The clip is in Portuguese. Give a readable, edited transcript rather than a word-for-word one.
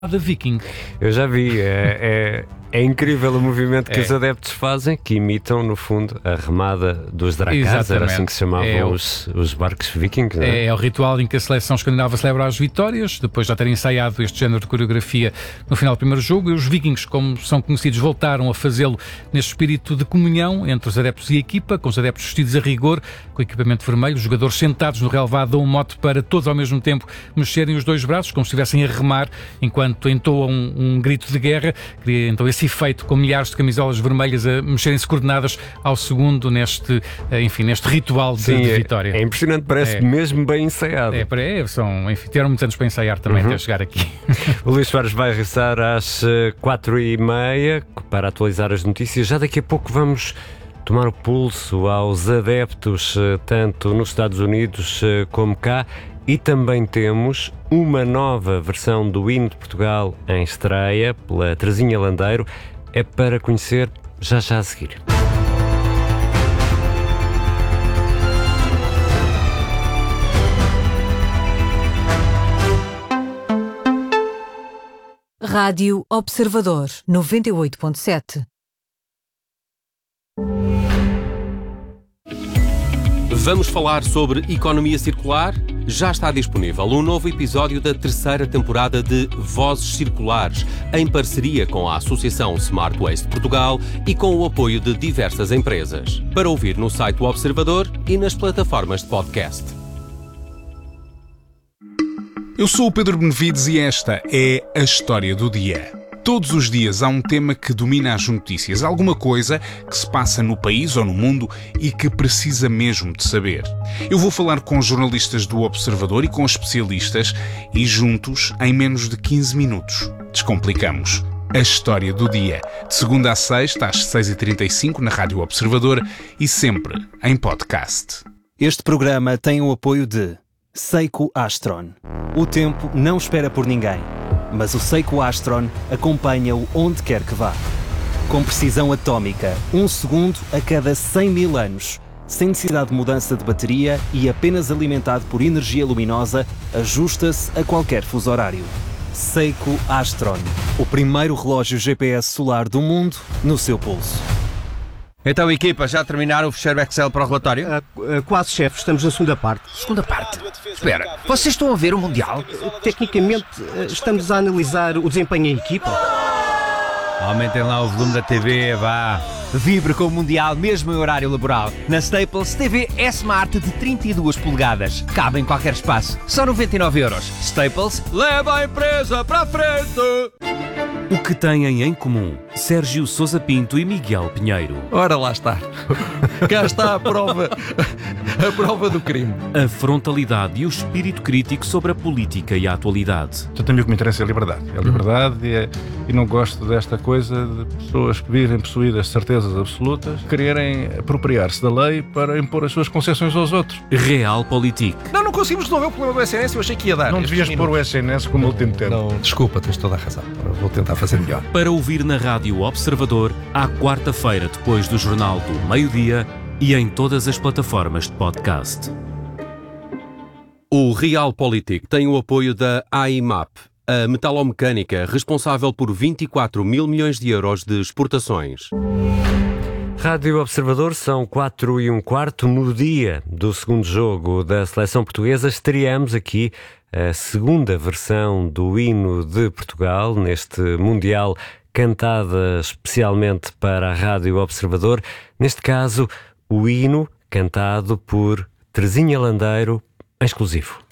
da Viking. Eu já vi, é incrível o movimento que os adeptos fazem, que imitam, no fundo, a remada dos Drakars, era assim que se chamavam os barcos vikings, não é? É o ritual em que a seleção escandinava celebra as vitórias, depois já terem ensaiado este género de coreografia no final do primeiro jogo, e os vikings, como são conhecidos, voltaram a fazê-lo neste espírito de comunhão entre os adeptos e a equipa, com os adeptos vestidos a rigor, com equipamento vermelho, os jogadores sentados no relvado dão um mote para todos ao mesmo tempo mexerem os dois braços, como se estivessem a remar, enquanto entoam um grito de guerra. Cria então esse efeito com milhares de camisolas vermelhas a mexerem-se coordenadas ao segundo neste ritual de vitória. É impressionante, parece mesmo bem ensaiado. Tiveram muitos anos para ensaiar também até chegar aqui. O Luís Soares vai regressar às 4h30 para atualizar as notícias. Já daqui a pouco vamos tomar o pulso aos adeptos, tanto nos Estados Unidos como cá. E também temos uma nova versão do hino de Portugal em estreia pela Terezinha Landeiro. É para conhecer já a seguir. Rádio Observador 98.7. Vamos falar sobre economia circular? Já está disponível um novo episódio da terceira temporada de Vozes Circulares, em parceria com a Associação Smart Waste Portugal e com o apoio de diversas empresas. Para ouvir no site do Observador e nas plataformas de podcast. Eu sou o Pedro Benevides e esta é a História do Dia. Todos os dias há um tema que domina as notícias, alguma coisa que se passa no país ou no mundo e que precisa mesmo de saber. Eu vou falar com jornalistas do Observador e com especialistas e juntos, em menos de 15 minutos, descomplicamos a História do Dia. De segunda a sexta, às 6h35 na Rádio Observador e sempre em podcast. Este programa tem o apoio de Seiko Astron. O tempo não espera por ninguém, mas o Seiko Astron acompanha-o onde quer que vá. Com precisão atómica, 1 segundo a cada 100 mil anos, sem necessidade de mudança de bateria e apenas alimentado por energia luminosa, ajusta-se a qualquer fuso horário. Seiko Astron, o primeiro relógio GPS solar do mundo no seu pulso. Então, equipa, já terminaram o fecheiro Excel para o relatório? Quase, chefe. Estamos na segunda parte. Segunda parte? Espera, vocês estão a ver o Mundial? Tecnicamente, estamos a analisar o desempenho em equipa. Aumentem lá o volume da TV, vá. Vibre com o Mundial, mesmo em horário laboral. Na Staples, TV S-Smart de 32 polegadas. Cabe em qualquer espaço. Só 99€. Staples, leva a empresa para a frente! O que têm em comum Sérgio Sousa Pinto e Miguel Pinheiro? Ora, lá está. Cá está a prova do crime. A frontalidade e o espírito crítico sobre a política e a atualidade. Portanto, a mim o que me interessa é a liberdade. É a liberdade e não gosto desta coisa de pessoas que vivem possuídas de certezas absolutas, quererem apropriar-se da lei para impor as suas concessões aos outros. Realpolitik. Não conseguimos resolver o problema do SNS, eu achei que ia dar. Não devias pôr o SNS como último tempo. Não, desculpa, tens toda a razão. Vou tentar fazer melhor. Para ouvir na Rádio Observador, à quarta-feira, depois do Jornal do Meio-Dia e em todas as plataformas de podcast. O Realpolitik tem o apoio da AIMAP, a metalomecânica responsável por 24 mil milhões de euros de exportações. Rádio Observador, são 4h15. No dia do segundo jogo da seleção portuguesa, estreamos aqui a segunda versão do hino de Portugal, neste Mundial, cantada especialmente para a Rádio Observador. Neste caso, o hino cantado por Terezinha Landeiro, em exclusivo.